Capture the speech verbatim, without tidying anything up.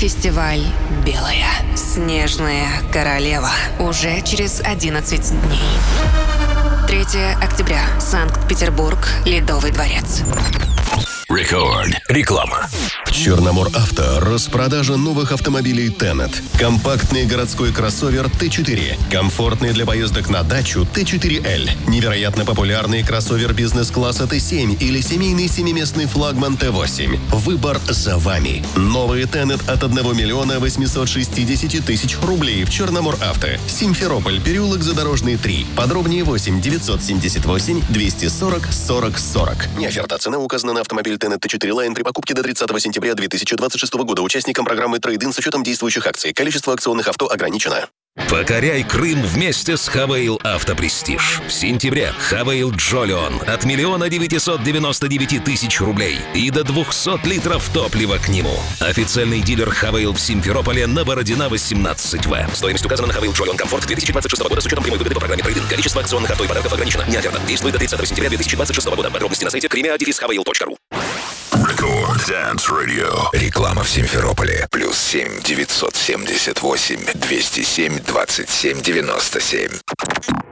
Фестиваль «Белая. Снежная королева». Уже через одиннадцать дней. третьего октября. Санкт-Петербург. Ледовый дворец. Рекорд. Реклама. В Черномор Авто распродажа новых автомобилей Tenet. Компактный городской кроссовер Т четыре. Комфортный для поездок на дачу Т четыре Л. Невероятно популярный кроссовер бизнес-класса Т семь или семейный семиместный флагман Т восемь. Выбор за вами. Новые Tenet от одного миллиона восемьсот шестьдесят тысяч рублей в Черномор Авто. Симферополь, переулок Задорожный, три. Подробнее восемь девятьсот семьдесят восемь двести сорок сорок сорок. Не оферта. Цена указана на автомобиль Tenet Т четыре Line при покупке до тридцатого сентября две тысячи двадцать шестого года участникам программы Trade-in с учетом действующих акций. Количество акционных авто ограничено. Покоряй Крым вместе с Хавейл Автопрестиж. В сентябре Хавейл Джолион от миллиона девятисот девяноста девяти тысяч рублей и до двухсот литров топлива к нему. Официальный дилер Хавейл в Симферополе на Бородина восемнадцать В. Стоимость указана на Хавейл Джолион Комфорт две тысячи двадцать шестого года с учетом прямой выгоды по программе Trade-in. Количество акционных авто и подарков ограничено. Не оферта. Действует до тридцатого сентября две тысячи двадцать шестого года. Подробности на сайте кримиа дефис хавейл точка ру. Рекорд Dance Radio. Реклама в Симферополе. Плюс семь девятьсот семьдесят восемь двести семь двадцать семь девяносто семь.